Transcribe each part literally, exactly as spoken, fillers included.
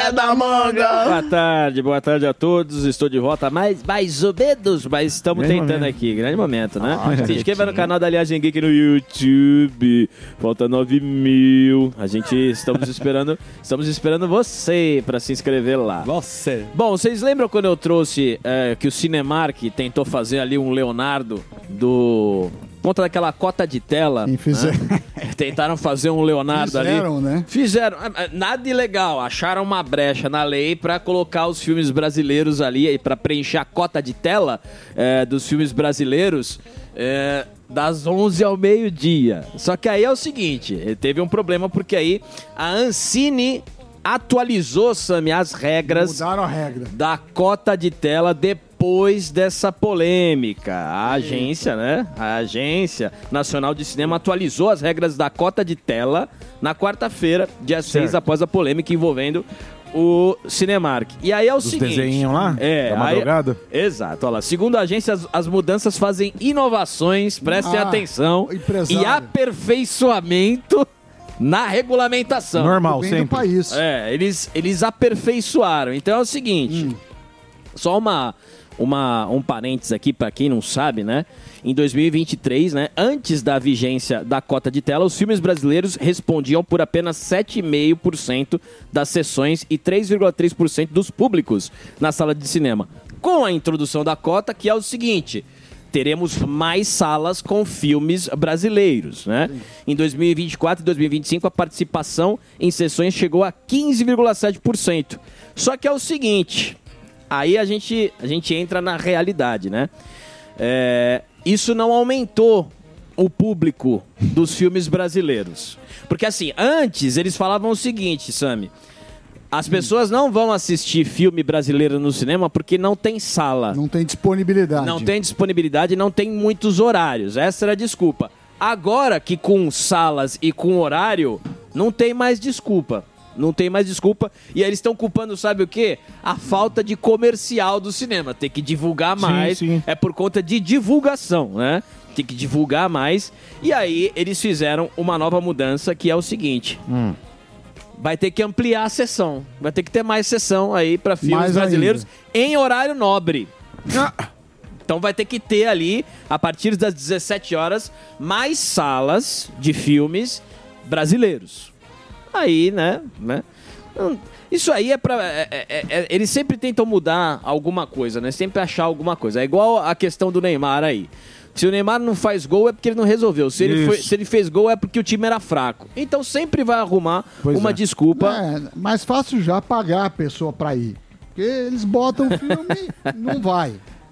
Zeca da Manga. Boa tarde, boa tarde a todos. Estou de volta, mais, mais ou menos, mas estamos Grande tentando momento. aqui. Grande momento, né? Ah, Se inscreva no canal da Aliagem Geek no YouTube. Falta nove mil. A gente estamos esperando, estamos esperando você para se inscrever lá. Você. Bom, vocês lembram quando eu trouxe é, que o Cinemark tentou fazer ali um Leonardo do... conta daquela cota de tela. Quem fizer. Né? Tentaram fazer um Leonardo ali. Fizeram, né? Fizeram. Nada ilegal. Acharam uma brecha na lei pra colocar os filmes brasileiros ali, pra preencher a cota de tela é, dos filmes brasileiros é, das onze ao meio-dia. Só que aí é o seguinte, teve um problema porque aí a Ancine atualizou, Sami, as regras Mudaram a regra. da cota de tela depois dessa polêmica. A agência, né? A Agência Nacional de Cinema atualizou as regras da cota de tela na quarta-feira, dia seis, após a polêmica envolvendo o Cinemark. E aí é o Dos seguinte... desenhos lá? É, Da aí, madrugada? exato. Olha lá. Segundo a agência, as, as mudanças fazem inovações, prestem Ah, atenção, empresário. e aperfeiçoamento na regulamentação. Normal, Vem do sempre. país. É, eles, eles aperfeiçoaram. Então é o seguinte, Hum. só uma, uma, um parênteses aqui para quem não sabe, né? Em dois mil e vinte e três, né, antes da vigência da cota de tela, os filmes brasileiros respondiam por apenas sete vírgula cinco por cento das sessões e três vírgula três por cento dos públicos na sala de cinema. Com a introdução da cota, que é o seguinte... teremos mais salas com filmes brasileiros, né? Em dois mil e vinte e quatro e dois mil e vinte e cinco, a participação em sessões chegou a quinze vírgula sete por cento. Só que é o seguinte, aí a gente, a gente entra na realidade, né? É, isso não aumentou o público dos filmes brasileiros. Porque assim, antes eles falavam o seguinte, Sami... As pessoas não vão assistir filme brasileiro no cinema porque não tem sala. Não tem disponibilidade. Não tem disponibilidade, não tem muitos horários. Essa era a desculpa. Agora que com salas e com horário, não tem mais desculpa. Não tem mais desculpa. E aí eles estão culpando, sabe o quê? A falta de comercial do cinema. Tem que divulgar mais. Sim, sim. É por conta de divulgação, né? Tem que divulgar mais. E aí eles fizeram uma nova mudança que é o seguinte... Hum. Vai ter que ampliar a sessão. Vai ter que ter mais sessão aí para filmes Mais brasileiros em horário nobre. Então vai ter que ter ali, a partir das dezessete horas, mais salas de filmes brasileiros. Aí, né? né? Isso aí é pra... É, é, é, eles sempre tentam mudar alguma coisa, né? Sempre achar alguma coisa. É igual a questão do Neymar aí. Se o Neymar não faz gol é porque ele não resolveu. Se ele, foi, se ele fez gol é porque o time era fraco. Então sempre vai arrumar Pois uma é. desculpa. É, mais fácil já pagar a pessoa pra ir. Porque eles botam o filme não vai.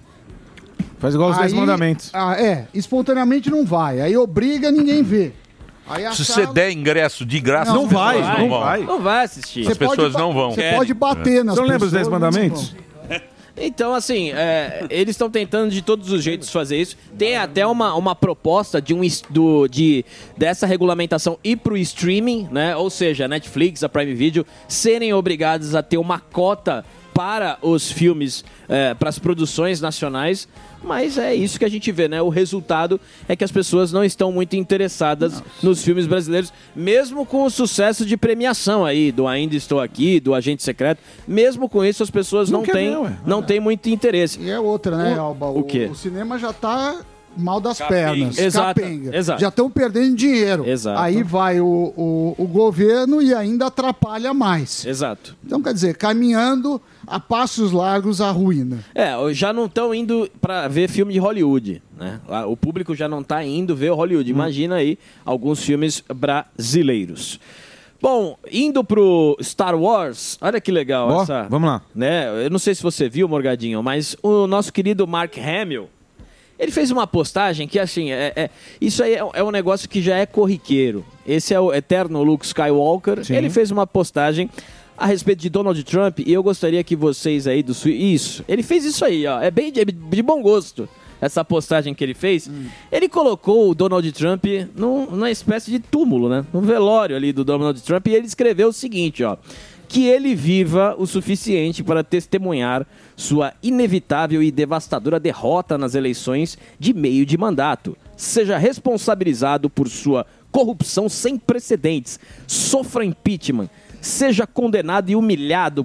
Faz igual os Aí- dez mandamentos. Ah, é, espontaneamente não vai. Aí obriga, ninguém vê. Aí a Se sala- você der ingresso de graça, Não as vai, pessoas não vão. vai. Não vai assistir. As Você pode pessoas ba- não vão. Você Querem. pode bater nas Você não lembra os pessoas, dez mandamentos? mas Então, assim, é, eles estão tentando de todos os jeitos fazer isso. Tem até uma, uma proposta de um, es- do, de, dessa regulamentação ir pro streaming, né? Ou seja, a Netflix, a Prime Video, serem obrigados a ter uma cota para os filmes, é, para as produções nacionais. Mas é isso que a gente vê, né? O resultado é que as pessoas não estão muito interessadas nos filmes brasileiros, mesmo com o sucesso de premiação aí, do Ainda Estou Aqui, do Agente Secreto. Mesmo com isso, as pessoas Não não, quer têm, ver, ué. não têm muito interesse. E é outra, né, O- Alba? o quê? O cinema já tá mal das Capenga. pernas. Exato, Capenga. exato. Já estão perdendo dinheiro. Exato. Aí vai o, o, o governo e ainda atrapalha mais. Exato. Então, quer dizer, caminhando a passos largos à ruína. É, já não estão indo pra ver filme de Hollywood, né? O público já não tá indo ver o Hollywood. Imagina aí alguns filmes brasileiros. Bom, indo pro Star Wars, olha que legal Ó, essa... vamos lá. Né? Eu não sei se você viu, Morgadinho, mas o nosso querido Mark Hamill, ele fez uma postagem que, assim, é, é- isso aí é, é um negócio que já é corriqueiro. Esse é o eterno Luke Skywalker. Sim. Ele fez uma postagem a respeito de Donald Trump e eu gostaria que vocês aí do Sul... Isso, ele fez isso aí, ó. É bem de, de bom gosto essa postagem que ele fez. Ele colocou o Donald Trump num, numa espécie de túmulo, né? Num velório ali do Donald Trump e ele escreveu o seguinte, ó. Que ele viva o suficiente para testemunhar sua inevitável e devastadora derrota nas eleições de meio de mandato. Seja responsabilizado por sua corrupção sem precedentes. Sofra impeachment. Seja condenado e humilhado